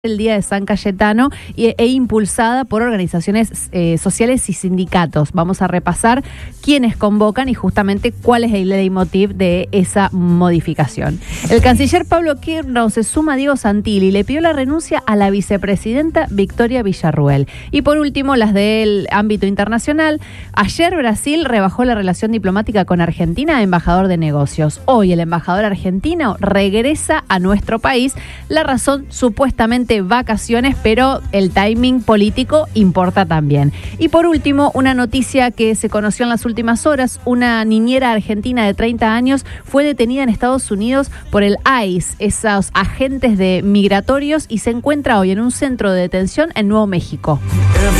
el Día de San Cayetano e impulsada por organizaciones sociales y sindicatos. Vamos a repasar quiénes convocan y justamente cuál es el leitmotiv de esa modificación. El canciller Pablo Kirchner se suma a Diego Santilli y le pidió la renuncia a la vicepresidenta Victoria Villarruel. Y por último, las del ámbito internacional. Ayer Brasil rebajó la relación diplomática con Argentina a embajador de negocios. Hoy el embajador argentino regresa a nuestro país. La razón, supuestamente vacaciones, pero el timing político importa también. Y por último, una noticia que se conoció en las últimas horas: una niñera argentina de 30 años fue detenida en Estados Unidos por el ICE, esos agentes migratorios, y se encuentra hoy en un centro de detención en Nuevo México.